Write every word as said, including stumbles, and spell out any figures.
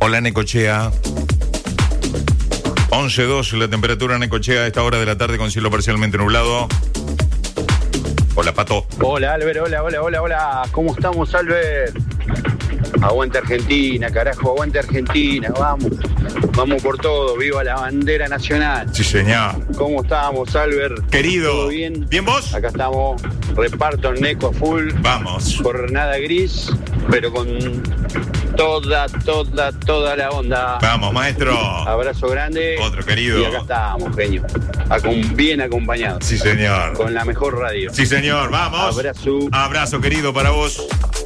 Hola, Necochea. once dos la temperatura en Necochea a esta hora de la tarde con cielo parcialmente nublado. Hola, Pato. Hola, Albert. Hola, hola, hola, hola. ¿Cómo estamos, Albert? Aguante Argentina, carajo, aguante Argentina. Vamos, vamos por todo. Viva la bandera nacional. Sí, señor. ¿Cómo estamos, Albert? Querido. ¿Todo bien? ¿Bien vos? Acá estamos. Reparto en Neco a full. Vamos. Jornada gris, pero con toda, toda, toda la onda. Vamos, maestro. Abrazo grande. Otro querido. Y acá estamos, genio. Acom- bien acompañados. Sí, señor. Con la mejor radio. Sí, señor. Vamos. Abrazo. Abrazo, querido, para vos.